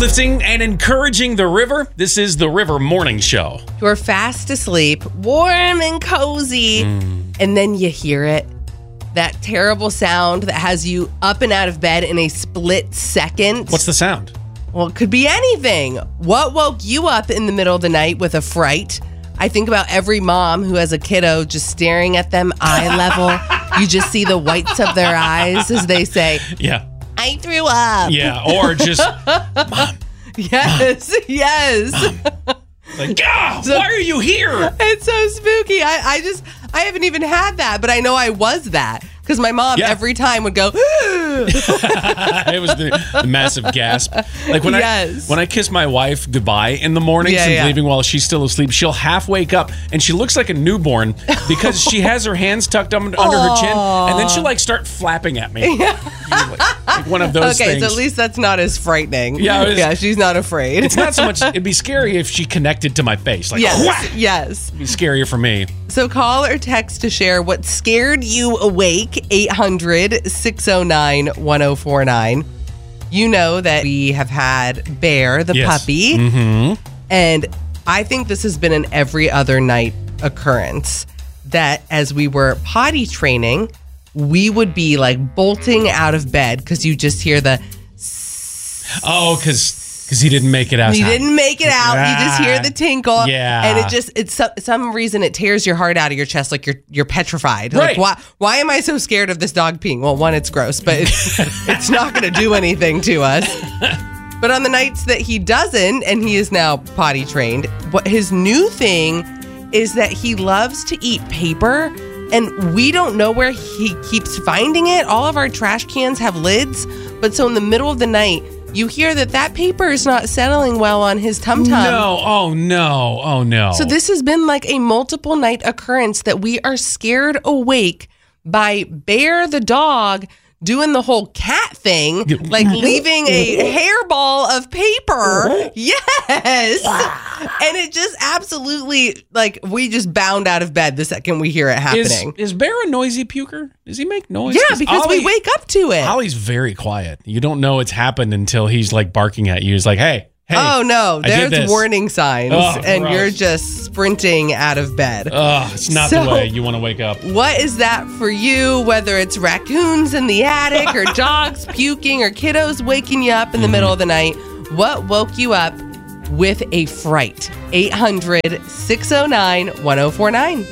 Uplifting and encouraging the river. This is the River Morning Show. You're fast asleep, warm and cozy, and then you hear it. That terrible sound that has you up and out of bed in a split second. What's the sound? Well, it could be anything. What woke you up in the middle of the night with a fright? I think about every mom who has a kiddo just staring at them eye level. You just see the whites of their eyes as they say, Yeah. I threw up. Yeah, or just, Mom. Yes, yes. Mom. Like, why are you here? It's so spooky. I haven't even had that, but I know I was that. Because my mom every time would go, It was the massive gasp. Like when I kiss my wife goodbye in the mornings and leaving while she's still asleep, she'll half wake up and she looks like a newborn because she has her hands tucked under her chin, and then she'll like start flapping at me. Like one of those things. So at least that's not as frightening. Yeah, she's not afraid. It's not so much. It'd be scary if she connected to my face. Like, yes. It'd be scarier for me. So call or text to share what scared you awake. 800-609-1049. You know that we have had Bear, the puppy. Mm-hmm. And I think this has been an every other night occurrence that as we were potty training, we would be like bolting out of bed because you just hear the... Oh, because he didn't make it out. He didn't make it out. You just hear the tinkle. Yeah. And it's some reason it tears your heart out of your chest like you're petrified. Right. Like, why am I so scared of this dog peeing? Well, one, it's gross, but it's not going to do anything to us. But on the nights that he doesn't, and he is now potty trained, what his new thing is that he loves to eat paper, and we don't know where he keeps finding it. All of our trash cans have lids, but so in the middle of the night, you hear that paper is not settling well on his tum-tum. No, oh no. So this has been like a multiple night occurrence that we are scared awake by Bear the dog doing the whole cat thing, like leaving a hairball of paper. Yes. And it just absolutely, like, we just bound out of bed the second we hear it happening. Is Bear a noisy puker? Does he make noise? Yeah, because we wake up to it. Ollie's very quiet. You don't know it's happened until he's like barking at you. He's like, hey. Oh, no. There's warning signs, and gross. You're just sprinting out of bed. It's not the way you want to wake up. What is that for you, whether it's raccoons in the attic or dogs puking or kiddos waking you up in the middle of the night? What woke you up with a fright? 800-609-1049.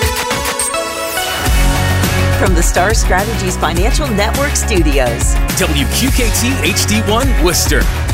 From the Star Strategies Financial Network Studios. WQKT HD1 Worcester.